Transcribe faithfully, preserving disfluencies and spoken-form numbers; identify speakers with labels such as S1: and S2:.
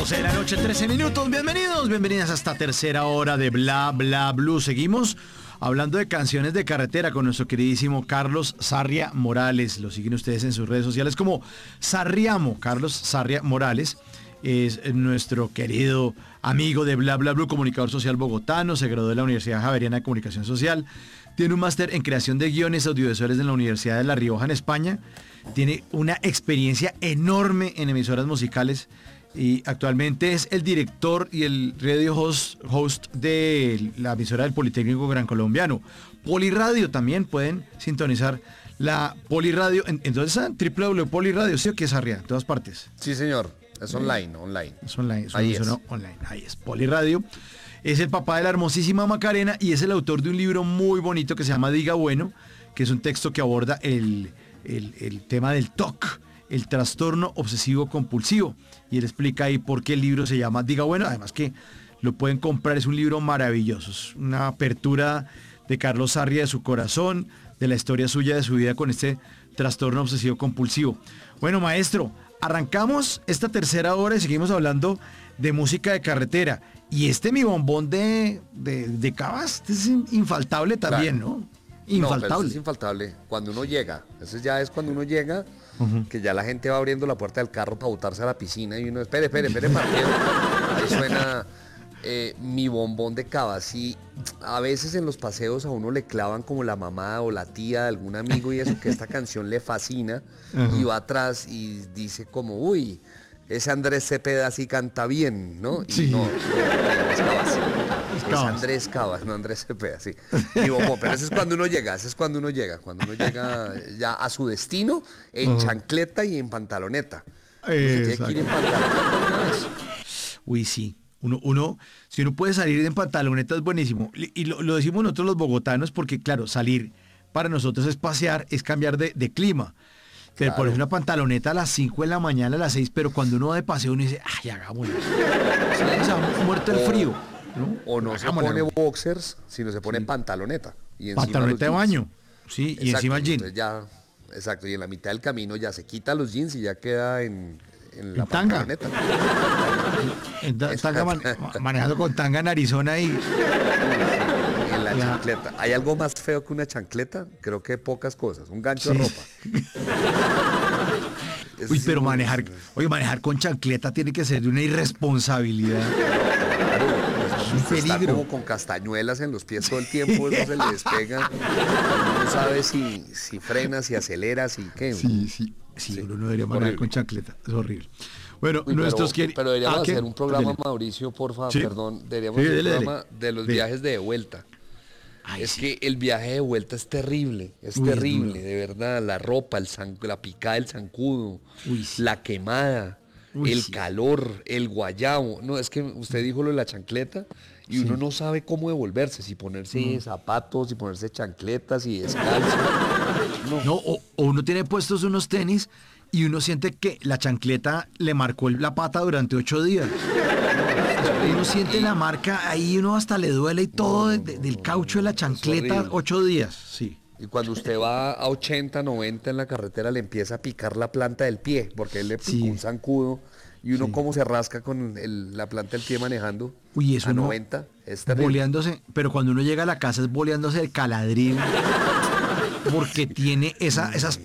S1: doce de la noche, trece minutos. Bienvenidos, bienvenidas a esta tercera hora de Bla Bla Blue. Seguimos hablando de canciones de carretera con nuestro queridísimo Carlos Sarria Morales. Lo siguen ustedes en sus redes sociales como Sarriamo. Carlos Sarria Morales es nuestro querido amigo de Bla Bla Blue, comunicador social bogotano. Se graduó de la Universidad Javeriana de Comunicación Social. Tiene un máster en creación de guiones audiovisuales en la Universidad de La Rioja, en España. Tiene una experiencia enorme en emisoras musicales y actualmente es el director y el radio host, host de la emisora del Politécnico Gran Colombiano. Poliradio también pueden sintonizar la Poliradio. Entonces, doble u doble u doble u punto poliradio, ¿sí o qué, Sarria? En todas partes.
S2: Sí, señor. Es online, online.
S1: Es online, es
S2: Ahí es.
S1: online. Ahí es Poliradio. Es el papá de la hermosísima Macarena y es el autor de un libro muy bonito que se llama Diga Bueno, que es un texto que aborda el, el, el tema del T O C, el trastorno obsesivo compulsivo. Y él explica ahí por qué el libro se llama Diga Bueno. Además que lo pueden comprar, es un libro maravilloso. Es una apertura de Carlos Sarria de su corazón, de la historia suya, de su vida con este trastorno obsesivo compulsivo. Bueno, maestro, arrancamos esta tercera hora y seguimos hablando de música de carretera. Y este mi bombón de, de, de Cabas, este es infaltable también, claro. ¿no? Infaltable.
S2: No, pero es infaltable. Cuando uno llega, eso ya es cuando uno llega, uh-huh. que ya la gente va abriendo la puerta del carro para botarse a la piscina y uno, espere, espere, espere, parqueo. Ahí suena eh, mi bombón de Cabas. Y a veces en los paseos a uno le clavan como la mamá o la tía de algún amigo y eso, que esta canción le fascina, uh-huh. y va atrás y dice como, uy, ese Andrés Cepeda sí canta bien, ¿no? Y
S1: sí.
S2: no, no, es Cabas.
S1: Es,
S2: es Andrés Cabas, no Andrés Cepeda, sí. Y bombón, pero ese es cuando uno llega, ese es cuando uno llega, cuando uno llega ya a su destino en uh-huh. chancleta y en pantaloneta. Tiene que ir en pantaloneta.
S1: Uy, sí. Uno, uno, si uno puede salir en pantaloneta es buenísimo. Y lo, lo decimos nosotros los bogotanos porque, claro, salir para nosotros es pasear, es cambiar de, de clima. Pero claro. Por una pantaloneta a las cinco de la mañana, a las seis, pero cuando uno va de paseo uno dice, ay, hagámoslo. O sea, muerto el frío. ¿no?
S2: O no hagámoslo. Se pone boxers, sino se pone sí. pantaloneta. Y
S1: pantaloneta de baño, sí, exacto, y encima el jean.
S2: Ya, exacto, y en la mitad del camino ya se quita los jeans y ya queda en, en la en pantaloneta.
S1: En tanga, man, manejando con tanga en Arizona y...
S2: En la ya. chancleta. ¿Hay algo más feo que una chancleta? Creo que pocas cosas. Un gancho sí. de ropa.
S1: Uy, sí, pero manejar, oye, manejar con chancleta tiene que ser de una irresponsabilidad.
S2: Claro, pues, un peligro. Está como con castañuelas en los pies todo el tiempo, eso se le despega. Uno no sabe si, si frena, si acelera, si qué.
S1: Sí, sí, sí, sí. Uno no debería manejar horrible. Con chancleta, es horrible. Bueno,
S2: Uy,
S1: nuestros
S2: pero,
S1: quer...
S2: pero deberíamos
S1: ah,
S2: hacer
S1: ¿qué?
S2: un programa,
S1: dele.
S2: Mauricio, por favor,
S1: sí.
S2: perdón, deberíamos
S1: sí,
S2: hacer
S1: dele,
S2: un programa
S1: dele.
S2: de los
S1: dele.
S2: viajes de vuelta. Ay, es sí. que el viaje de vuelta es terrible, es Uy, terrible, es de verdad. La ropa, el zan, la picada del zancudo, Uy, sí. la quemada, Uy, el sí. calor, el guayabo. No, es que usted dijo lo de la chancleta y sí. uno no sabe cómo devolverse, si ponerse mm. zapatos, si ponerse chancletas, si descalzo.
S1: No, no o, o uno tiene puestos unos tenis y uno siente que la chancleta le marcó la pata durante ocho días. Uno siente la marca, ahí uno hasta le duele y todo no, no, de, del caucho de la chancleta, ocho días, sí.
S2: Y cuando usted va a ochenta, noventa en la carretera le empieza a picar la planta del pie, porque él le picó sí. un zancudo y uno sí. como se rasca con el, la planta del pie manejando.
S1: Uy, eso
S2: a
S1: no,
S2: noventa, es terrible.
S1: Boleándose, pero cuando uno llega a la casa es boleándose el caladrín, porque tiene esa, esas